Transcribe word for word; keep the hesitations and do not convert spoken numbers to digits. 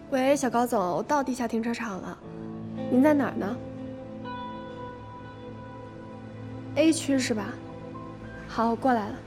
喂，小高总，我到地下停车场了，您在哪儿呢？A 区是吧？好，我过来了。